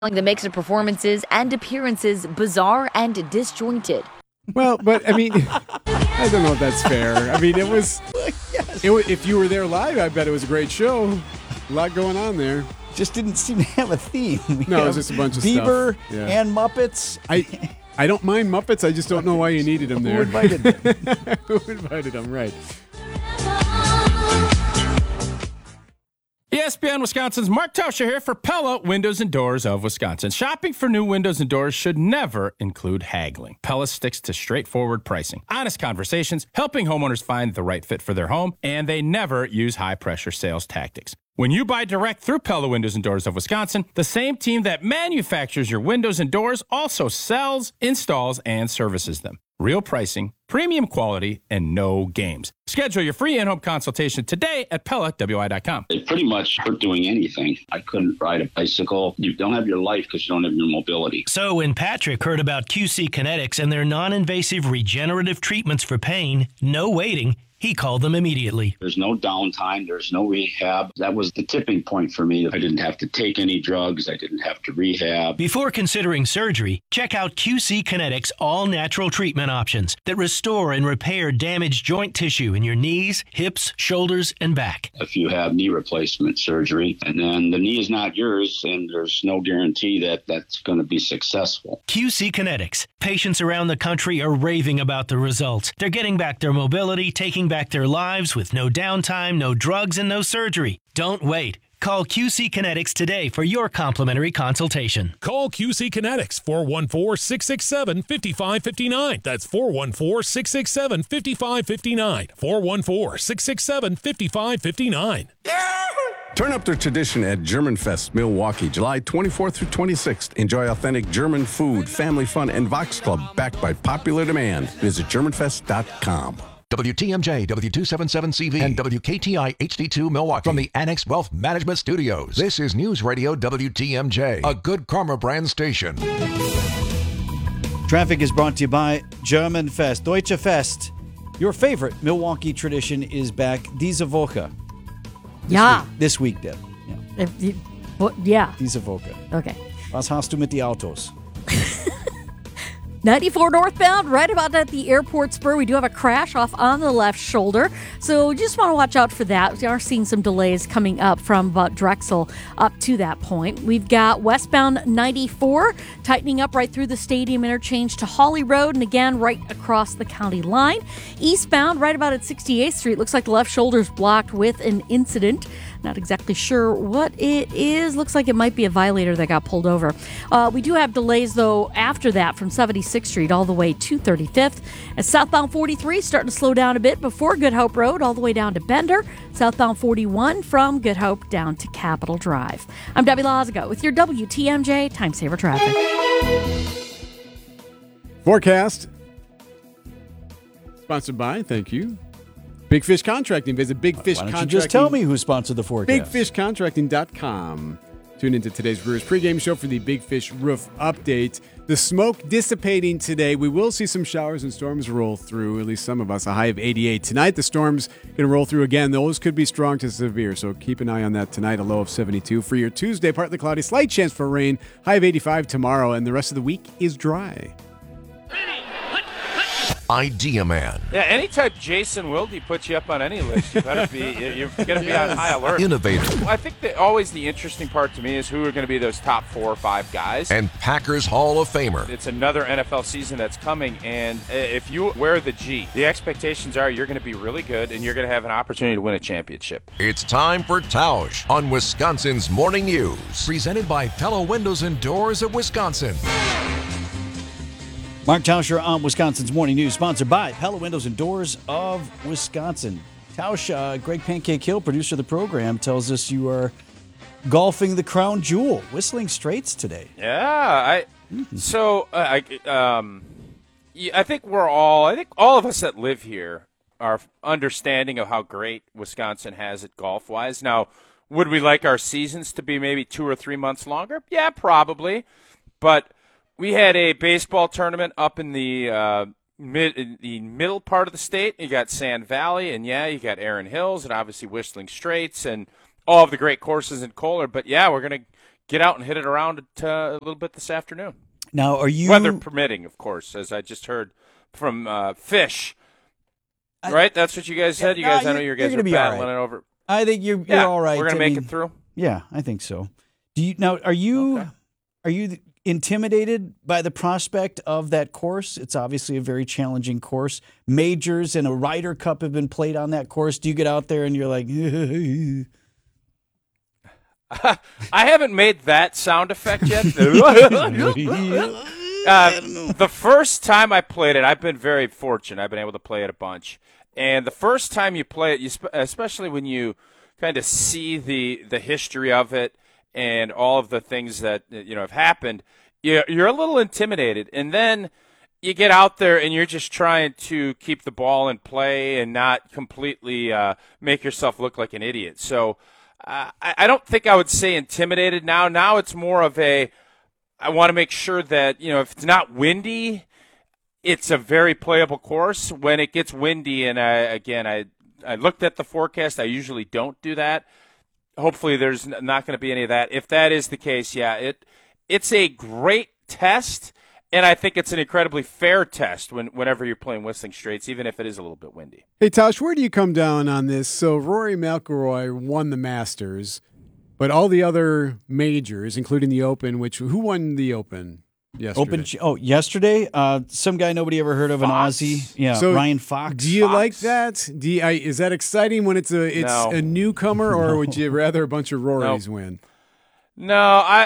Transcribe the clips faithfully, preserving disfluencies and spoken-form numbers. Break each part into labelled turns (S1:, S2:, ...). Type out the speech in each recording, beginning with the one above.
S1: that makes her performances and appearances bizarre and disjointed.
S2: Well, but I mean, I don't know if that's fair. I mean, it was, yes. it was, if you were there live, I bet it was a great show. A lot going on there.
S3: Just didn't seem to have a theme. We
S2: no, it was just a bunch of
S3: Bieber
S2: stuff. Yeah.
S3: and Muppets.
S2: I I don't mind Muppets. I just don't know why you needed them there.
S3: Who invited them?
S2: Who invited them, right.
S4: E S P N Wisconsin's Mark Tauscher here for Pella Windows and Doors of Wisconsin. Shopping for new windows and doors should never include haggling. Pella sticks to straightforward pricing, honest conversations, helping homeowners find the right fit for their home, and they never use high-pressure sales tactics. When you buy direct through Pella Windows and Doors of Wisconsin, the same team that manufactures your windows and doors also sells, installs, and services them. Real pricing, premium quality, and no games. Schedule your free in-home consultation today at Pella W I dot com.
S5: It pretty much hurt doing anything. I couldn't ride a bicycle. You don't have your life because you don't have your mobility.
S6: So when Patrick heard about Q C Kinetics and their non-invasive regenerative treatments for pain, no waiting, he called them immediately.
S5: There's no downtime. There's no rehab. That was the tipping point for me. I didn't have to take any drugs. I didn't have to rehab.
S6: Before considering surgery, check out Q C Kinetics all-natural treatment options that restore and repair damaged joint tissue in your knees, hips, shoulders, and back.
S5: If you have knee replacement surgery, and then the knee is not yours, and there's no guarantee that that's going to be successful.
S6: Q C Kinetics. Patients around the country are raving about the results. They're getting back their mobility, taking back their lives with no downtime, no drugs, and no surgery. Don't wait. Call Q C Kinetics today for your complimentary consultation.
S7: Call Q C Kinetics, four one four, six six seven, five five five nine. That's four one four, six six seven, five five five nine. four one four, six six seven, five five five nine.
S8: Turn up the tradition at German Fest, Milwaukee, July twenty-fourth through twenty-sixth. Enjoy authentic German food, family fun, and Vox Club backed by popular demand. Visit German Fest dot com.
S9: W T M J, W two seventy-seven C V, and W K T I H D two Milwaukee from the Annex Wealth Management Studios. This is News Radio W T M J, a Good Karma brand station.
S3: Traffic is brought to you by German Fest. Deutsche Fest. Your favorite Milwaukee tradition is back. Diese Woche. This
S10: Ja.
S3: Week, this week, Deb. Yeah.
S10: If you, what, yeah.
S3: Diese Woche.
S10: Okay.
S3: Was hast du mit die Autos?
S10: ninety-four northbound, right about at the airport spur. We do have a crash off on the left shoulder, so just want to watch out for that. We are seeing some delays coming up from about Drexel up to that point. We've got westbound ninety-four tightening up right through the stadium interchange to Hawley Road, and again right across the county line. Eastbound, right about at sixty-eighth Street, looks like the left shoulder's blocked with an incident. Not exactly sure what it is. Looks like it might be a violator that got pulled over. Uh, we do have delays, though, after that from seventy-sixth Street all the way to thirty-fifth. As southbound forty-three starting to slow down a bit before Good Hope Road all the way down to Bender. Southbound forty-one from Good Hope down to Capitol Drive. I'm Debbie Lazaga with your W T M J Time Saver Traffic.
S2: Forecast. Sponsored by, thank you, Big Fish Contracting. Visit Big Fish
S3: Why don't
S2: Contracting.
S3: you just tell me who sponsored the forecast?
S2: big fish contracting dot com. Tune into today's Brewers pregame show for the Big Fish roof update. The smoke dissipating today. We will see some showers and storms roll through, at least some of us. A high of eighty-eight. Tonight, the storms going to roll through again. Those could be strong to severe, so keep an eye on that tonight. A low of seventy-two. For your Tuesday, partly cloudy, slight chance for rain. High of eighty-five tomorrow, and the rest of the week is dry.
S9: Idea Man.
S11: Yeah, anytime Jason Wilde puts you up on any list, you better be you're going to be
S9: Yes.
S11: on high alert.
S9: Innovator.
S11: Well, I think that always the interesting part to me is who are going to be those top four or five guys.
S9: And Packers Hall of Famer.
S11: It's another N F L season that's coming, and if you wear the G, the expectations are you're going to be really good, and you're going to have an opportunity to win a championship.
S9: It's time for Tausch on Wisconsin's Morning News. Presented by Pella Windows and Doors of Wisconsin.
S3: Mark Tauscher on Wisconsin's Morning News, sponsored by Pella Windows and Doors of Wisconsin. Tausch, uh, Greg Pancake Hill, producer of the program, tells us you are golfing the crown jewel, Whistling Straits today.
S11: Yeah, I. So uh, I, um, yeah, I think we're all. I think all of us that live here are understanding of how great Wisconsin has it golf-wise. Now, would we like our seasons to be maybe two or three months longer? Yeah, probably, but. We had a baseball tournament up in the uh, mid, in the middle part of the state. You got Sand Valley, and yeah, you got Erin Hills, and obviously Whistling Straits, and all of the great courses in Kohler. But yeah, we're gonna get out and hit it around uh, a little bit this afternoon.
S3: Now, are you
S11: weather permitting, of course, as I just heard from uh, Fish. I, right, that's what you guys said. You guys, uh, I know you guys are battling
S3: right.
S11: it over.
S3: I think you're, you're
S11: yeah,
S3: all right.
S11: We're gonna
S3: I
S11: make
S3: mean,
S11: it through.
S3: Yeah, I think so. Do you now? Are you
S11: okay.
S3: are you intimidated by the prospect of that course? It's obviously a very challenging course. Majors and a Ryder Cup have been played on that course. Do you get out there and you're like?
S11: I haven't made that sound effect yet. uh, the first time I played it, I've been very fortunate. I've been able to play it a bunch. And the first time you play it, you sp- especially when you kind of see the, the history of it and all of the things that you know have happened, you're, you're a little intimidated. And then you get out there and you're just trying to keep the ball in play and not completely uh, make yourself look like an idiot. So Uh, I, I don't think I would say intimidated now. Now it's more of a, I want to make sure that, you know, if it's not windy, it's a very playable course. When it gets windy, and I, again, I, I looked at the forecast. I usually don't do that. Hopefully there's not going to be any of that. If that is the case, yeah, it it's a great test, and I think it's an incredibly fair test when, whenever you're playing Whistling Straits, even if it is a little bit windy.
S2: Hey, Tosh, where do you come down on this? So Rory McIlroy won the Masters, but all the other majors, including the Open, which who won the Open yesterday?
S3: Open, oh, yesterday? Uh, some guy nobody ever heard of,
S11: Fox.
S3: an Aussie. Yeah,
S2: so
S3: Ryan Fox.
S2: Do you
S11: Fox.
S2: like that? Do you, I, is that exciting when it's a it's
S11: No.
S2: a newcomer, or
S3: No.
S2: would you rather a bunch of Rorys
S11: Nope.
S2: win?
S11: No, I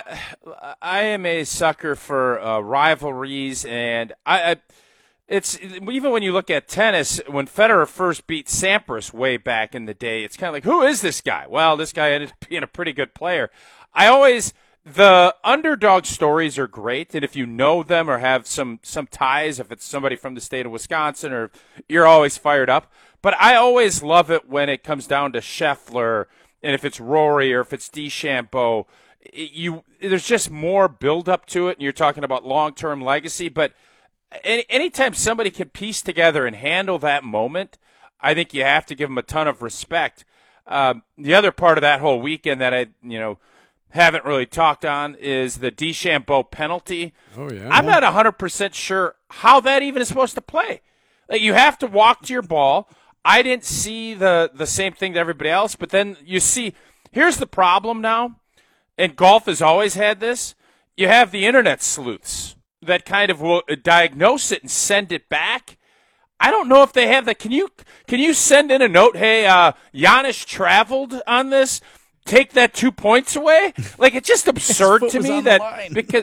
S11: I am a sucker for uh, rivalries, and I, I it's even when you look at tennis, when Federer first beat Sampras way back in the day, it's kind of like, who is this guy? Well, this guy ended up being a pretty good player. I always the underdog stories are great, and if you know them or have some some ties, if it's somebody from the state of Wisconsin, or you're always fired up. But I always love it when it comes down to Scheffler, and if it's Rory or if it's DeChambeau. You there's just more build up to it, and you're talking about long-term legacy. But any, anytime somebody can piece together and handle that moment, I think you have to give them a ton of respect. Um, the other part of that whole weekend that I you know haven't really talked on is the DeChambeau penalty.
S2: Oh yeah,
S11: I'm not one hundred percent sure how that even is supposed to play. Like, you have to walk to your ball. I didn't see the the same thing to everybody else, but then you see. Here's the problem now. And golf has always had this. You have the internet sleuths that kind of will diagnose it and send it back. I don't know if they have that. Can you can you send in a note? Hey, uh, Giannis traveled on this. Take that two points away. Like, it's just absurd to me that because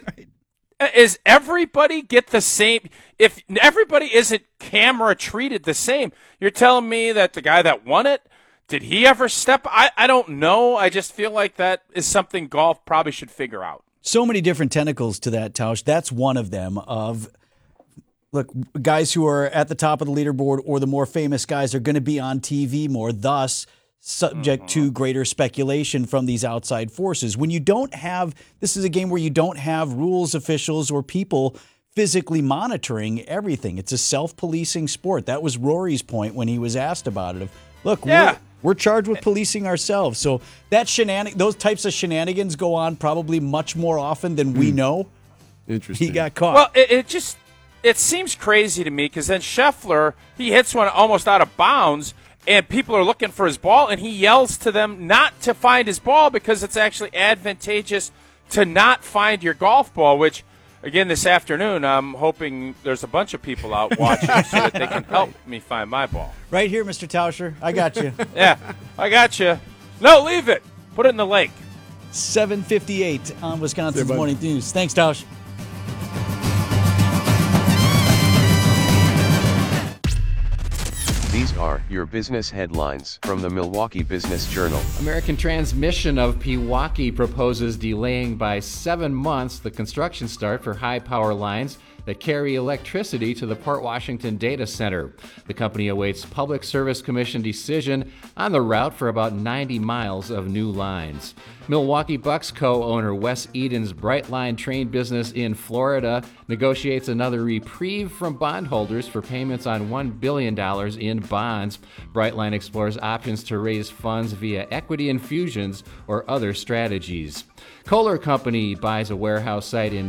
S11: is everybody get the same? If everybody isn't camera treated the same, you're telling me that the guy that won it. Did he ever step? I, I don't know. I just feel like that is something golf probably should figure out.
S3: So many different tentacles to that, Tausch. That's one of them. Of look, guys who are at the top of the leaderboard or the more famous guys are going to be on T V more, thus subject mm-hmm. to greater speculation from these outside forces. When you don't have, this is a game where you don't have rules officials or people physically monitoring everything. It's a self-policing sport. That was Rory's point when he was asked about it. Of, look,
S11: yeah.
S3: we're, we're charged with policing ourselves. So that shenan- those types of shenanigans go on probably much more often than we know.
S2: Interesting.
S3: He got caught.
S11: Well, it, it just it seems crazy to me because then Scheffler, he hits one almost out of bounds, and people are looking for his ball, and he yells to them not to find his ball because it's actually advantageous to not find your golf ball, which, again, this afternoon, I'm hoping there's a bunch of people out watching so that they can help me find my ball.
S3: Right here, Mister Tauscher. I got you.
S11: Yeah, I got you. No, leave it. Put it in the lake.
S3: seven fifty-eight on Wisconsin's
S2: Yeah,
S3: Morning News. Thanks, Tausch.
S12: These are your business headlines from the Milwaukee Business Journal.
S13: American Transmission of Pewaukee proposes delaying by seven months the construction start for high power lines that carry electricity to the Port Washington data center. The company awaits Public Service Commission decision on the route for about ninety miles of new lines. Milwaukee Bucks co-owner Wes Eden's Brightline train business in Florida negotiates another reprieve from bondholders for payments on one billion dollars in bonds. Brightline explores options to raise funds via equity infusions or other strategies. Kohler Company buys a warehouse site in